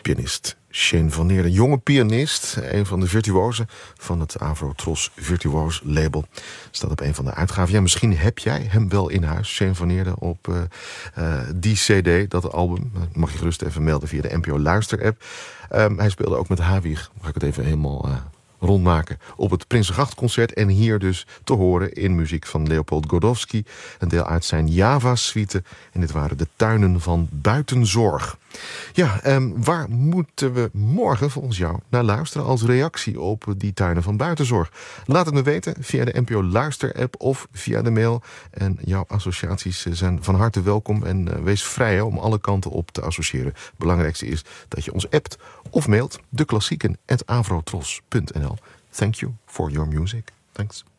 pianist Shane van Neerden. Jonge pianist, een van de virtuozen van het Avro-Tros Virtuoos label. Staat op een van de uitgaven. Ja, misschien heb jij hem wel in huis, Shane van Neerden, op die cd, dat album. Mag je gerust even melden via de NPO Luister-app. Hij speelde ook met Hawieg, mag ik het even helemaal rondmaken, op het Prinsengrachtconcert. En hier dus te horen in muziek van Leopold Godowski. Een deel uit zijn Java-suite. En dit waren de Tuinen van Buitenzorg. Ja, waar moeten we morgen volgens jou naar luisteren als reactie op die Tuinen van Buitenzorg? Laat het me weten via de NPO Luister-app of via de mail. En jouw associaties zijn van harte welkom. En wees vrij om alle kanten op te associëren. Het belangrijkste is dat je ons appt of mailt deklassieken@avrotros.nl. Thank you for your music. Thanks.